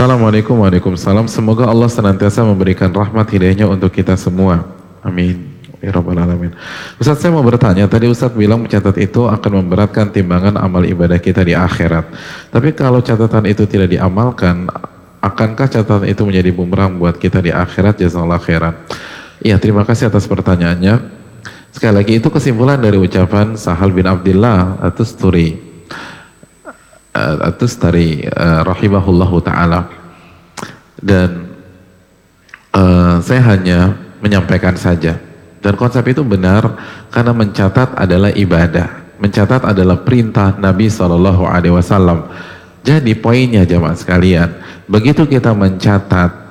Assalamualaikum Waalaikumsalam. Semoga Allah senantiasa memberikan rahmat hidayahnya untuk kita semua. Amin. Ya Rabbal Alamin. Ustaz, saya mau bertanya, tadi Ustaz bilang mencatat itu akan memberatkan timbangan amal ibadah kita di akhirat. Tapi kalau catatan itu tidak diamalkan, akankah catatan itu menjadi bumerang buat kita di akhirat? Jazakallahu khairan. Iya, terima kasih atas pertanyaannya. Sekali lagi, itu kesimpulan dari ucapan Sahal bin Abdullah At-Tustari rahimahullahu ta'ala. Dan saya hanya menyampaikan saja, dan konsep itu benar karena mencatat adalah ibadah, mencatat adalah perintah Nabi SAW. Jadi poinnya jamaah sekalian, begitu kita mencatat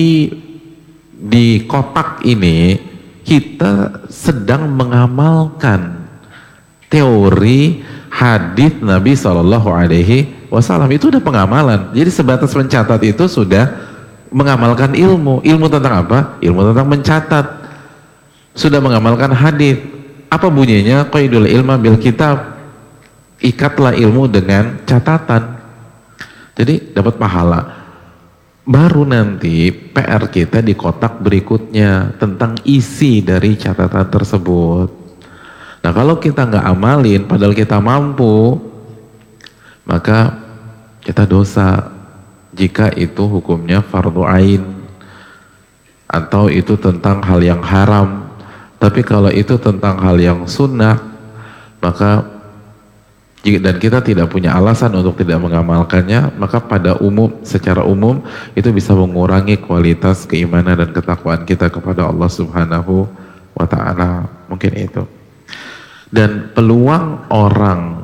di kotak ini, kita sedang mengamalkan teori hadis Nabi SAW. Itu udah pengamalan. Jadi sebatas mencatat itu sudah mengamalkan ilmu. Ilmu tentang apa? Ilmu tentang mencatat. Sudah mengamalkan hadis. Apa bunyinya? Qaidul ilma bil kitab. Ikatlah ilmu dengan catatan. Jadi dapat pahala. Baru nanti PR kita di kotak berikutnya tentang isi dari catatan tersebut. Nah, kalau kita nggak amalin padahal kita mampu, maka kita dosa jika itu hukumnya fardhu ain atau itu tentang hal yang haram. Tapi kalau itu tentang hal yang sunnah, maka dan kita tidak punya alasan untuk tidak mengamalkannya, maka secara umum itu bisa mengurangi kualitas keimanan dan ketakwaan kita kepada Allah Subhanahu wa ta'ala. Mungkin itu. Dan peluang orang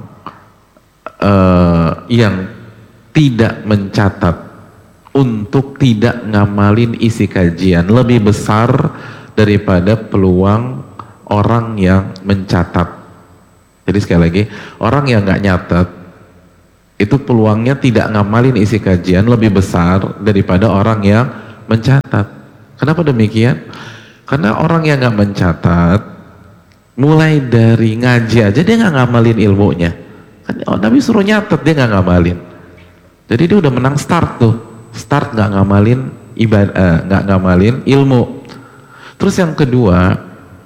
yang tidak mencatat untuk tidak ngamalin isi kajian lebih besar daripada peluang orang yang mencatat. Jadi sekali lagi, orang yang nggak nyatat itu peluangnya tidak ngamalin isi kajian lebih besar daripada orang yang mencatat. Kenapa demikian? Karena orang yang nggak mencatat, mulai dari ngaji aja dia nggak ngamalin ilmunya. Nabi suruh nyatet, dia nggak ngamalin. Jadi dia udah menang start tuh, start nggak ngamalin ibadah, nggak ngamalin ilmu. Terus yang kedua,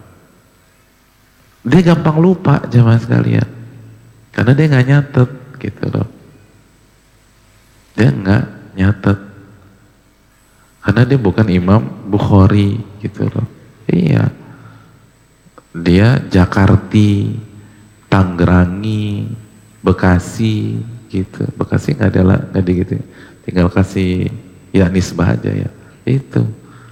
dia gampang lupa jamaah sekalian, karena dia nggak nyatet gitu loh. Dia nggak nyatet, karena dia bukan Imam Bukhari gitu loh. Iya. Dia Jakarti, Tanggerangi, Bekasi gitu. Bekasi nggak gitu, tinggal kasih ya nisbah aja ya itu.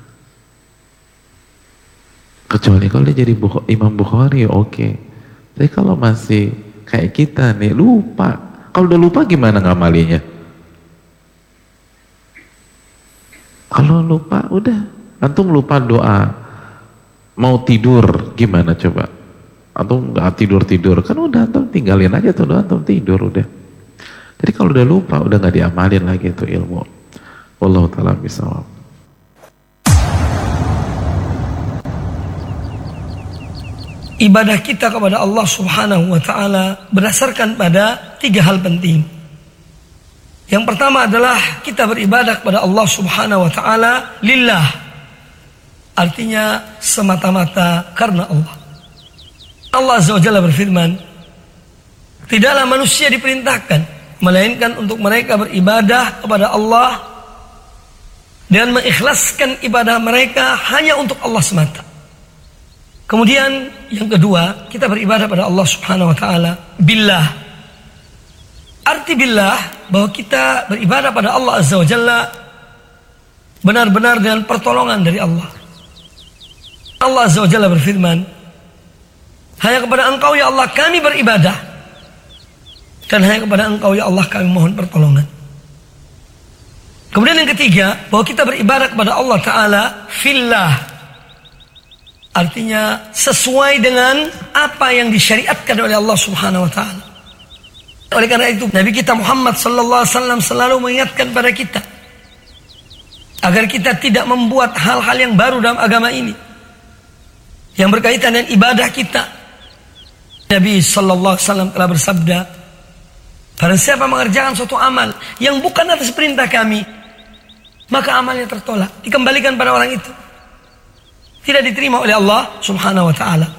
Kecuali kalau dia jadi Imam Bukhari, oke. Tapi kalau masih kayak kita nih lupa, kalau udah lupa gimana ngamalinya? Kalau lupa udah, antum lupa doa mau tidur, gimana coba? Antum nggak tidur kan udah, antum tinggalin aja tuh doa, antum tidur udah. Jadi kalau udah lupa, udah nggak diamalin lagi itu ilmu. Wallahu ta'ala bishawab. Ibadah kita kepada Allah Subhanahu wa ta'ala berdasarkan pada 3 hal penting. Yang pertama adalah kita beribadah kepada Allah Subhanahu wa ta'ala lillah. Artinya semata-mata karena Allah. Allah Azza wa Jalla berfirman, tidaklah manusia diperintahkan melainkan untuk mereka beribadah kepada Allah dan mengikhlaskan ibadah mereka hanya untuk Allah semata. Kemudian yang kedua, kita beribadah pada Allah Subhanahu wa ta'ala billah. Arti billah bahwa kita beribadah pada Allah Azza wa Jalla benar-benar dengan pertolongan dari Allah. Allah Azza wa Jalla berfirman, hanya kepada Engkau ya Allah kami beribadah, dan hanya kepada Engkau ya Allah kami mohon pertolongan. Kemudian yang ketiga, bahwa kita beribadah kepada Allah Ta'ala fillah. Artinya sesuai dengan apa yang disyariatkan oleh Allah Subhanahu wa ta'ala. Oleh karena itu Nabi kita Muhammad sallallahu alaihi wasallam selalu mengingatkan pada kita agar kita tidak membuat hal-hal yang baru dalam agama ini yang berkaitan dengan ibadah kita. Nabi sallallahu alaihi wasallam telah bersabda, barang siapa mengerjakan suatu amal yang bukan atas perintah kami, maka amalnya tertolak, dikembalikan pada orang itu, tidak diterima oleh Allah Subhanahu wa taala.